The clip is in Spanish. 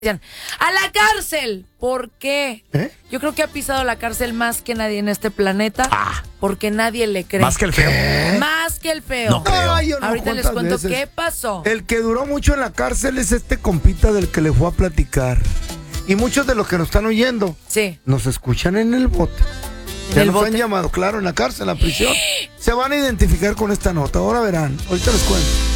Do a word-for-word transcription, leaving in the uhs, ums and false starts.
A la cárcel. ¿Por qué? ¿Eh? Yo creo que ha pisado la cárcel más que nadie en este planeta. Ah. Porque nadie le cree. Más que el feo. ¿Qué? Más que el feo. No creo. Ay, yo no, Ahorita les ¿cuántas cuento veces? qué pasó. El que duró mucho en la cárcel es este compita del que le fue a platicar. Y muchos de los que nos están oyendo Sí. nos escuchan en el bote. ¿En Ya el nos bote? han llamado, claro, en la cárcel, en la prisión. Se van a identificar con esta nota. Ahora verán. Ahorita les cuento.